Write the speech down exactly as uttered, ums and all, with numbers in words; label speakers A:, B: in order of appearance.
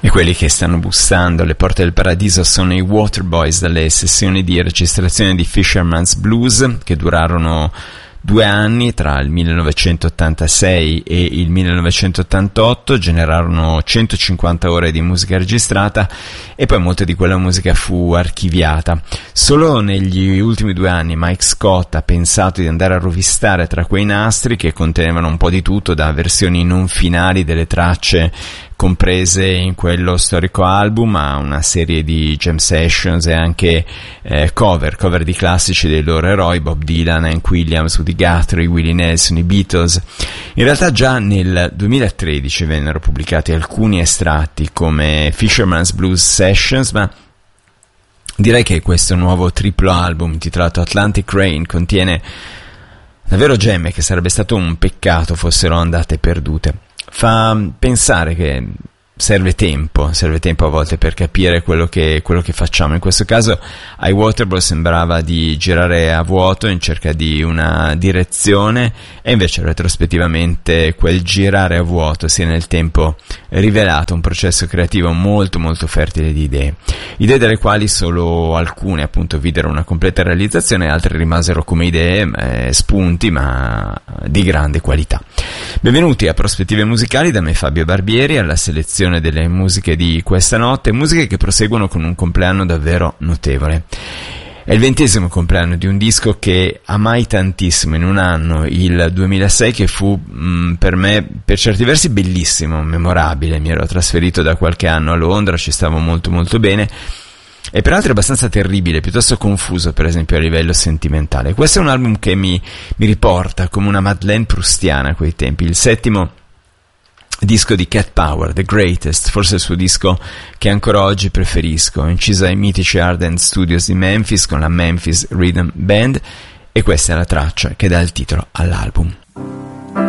A: E quelli che stanno bussando alle porte del paradiso sono i Waterboys dalle sessioni di registrazione di Fisherman's Blues, che durarono due anni tra il millenovecentottantasei e il millenovecentottantotto, generarono centocinquanta ore di musica registrata e poi molta di quella musica fu archiviata. Solo negli ultimi due anni Mike Scott ha pensato di andare a rovistare tra quei nastri, che contenevano un po' di tutto, da versioni non finali delle tracce comprese in quello storico album a una serie di jam sessions e anche eh, cover, cover di classici dei loro eroi, Bob Dylan, Hank Williams, Woody Guthrie, Willie Nelson, i Beatles. In realtà già nel duemilatredici vennero pubblicati alcuni estratti come Fisherman's Blues Sessions, ma direi che questo nuovo triplo album intitolato Atlantic Rain contiene davvero gemme che sarebbe stato un peccato fossero andate perdute. Fa pensare che serve tempo, serve tempo a volte per capire quello che, quello che facciamo. In questo caso ai Waterboys sembrava di girare a vuoto in cerca di una direzione, e invece retrospettivamente quel girare a vuoto si è nel tempo rivelato un processo creativo molto molto fertile di idee, idee delle quali solo alcune appunto videro una completa realizzazione, altre rimasero come idee, eh, spunti, ma di grande qualità. Benvenuti a Prospettive Musicali da me Fabio Barbieri, alla selezione delle musiche di questa notte, musiche che proseguono con un compleanno davvero notevole. È il ventesimo compleanno di un disco che amai tantissimo in un anno, il duemilasei, che fu mh, per me per certi versi bellissimo, memorabile. Mi ero trasferito da qualche anno a Londra, ci stavo molto molto bene, e per altri abbastanza terribile, piuttosto confuso per esempio a livello sentimentale. Questo è un album che mi, mi riporta come una Madeleine proustiana a quei tempi, il settimo disco di Cat Power, The Greatest, forse il suo disco che ancora oggi preferisco, inciso ai mitici Ardent Studios di Memphis con la Memphis Rhythm Band, e questa è la traccia che dà il titolo all'album.